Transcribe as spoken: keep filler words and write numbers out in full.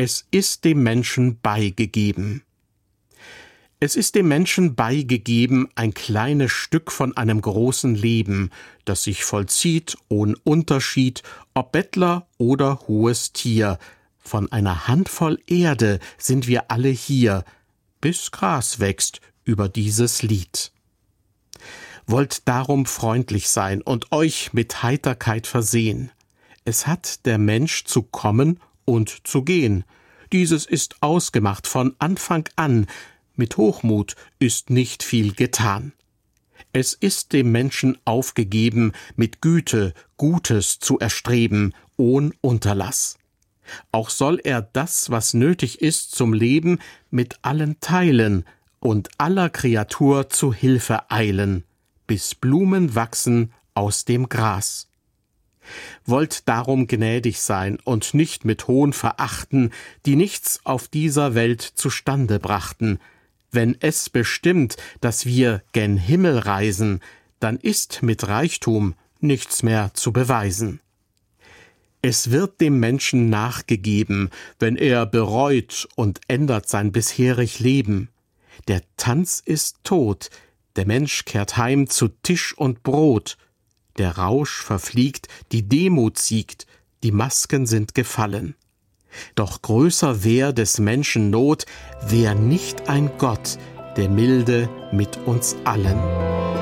Es ist dem Menschen beigegeben. Es ist dem Menschen beigegeben ein kleines Stück von einem großen Leben, das sich vollzieht ohne Unterschied, ob Bettler oder hohes Tier. Von einer Handvoll Erde sind wir alle hier, bis Gras wächst über dieses Lied. Wollt darum freundlich sein und euch mit Heiterkeit versehen. Es hat der Mensch zu kommen und zu gehen. Dieses ist ausgemacht von Anfang an. Mit Hochmut ist nicht viel getan. Es ist dem Menschen aufgegeben, mit Güte Gutes zu erstreben, ohn Unterlass. Auch soll er das, was nötig ist zum Leben, mit allen teilen und aller Kreatur zu Hilfe eilen, bis Blumen wachsen aus dem Gras. Wollt darum gnädig sein und nicht mit Hohn verachten, die nichts auf dieser Welt zustande brachten. Wenn es bestimmt, dass wir gen Himmel reisen, dann ist mit Reichtum nichts mehr zu beweisen. Es wird dem Menschen nachgegeben, wenn er bereut und ändert sein bisherig Leben. Der Tanz ist tot, der Mensch kehrt heim zu Tisch und Brot. Der Rausch verfliegt, die Demut siegt, die Masken sind gefallen. Doch größer wär des Menschen Not, wär nicht ein Gott, der milde mit uns allen.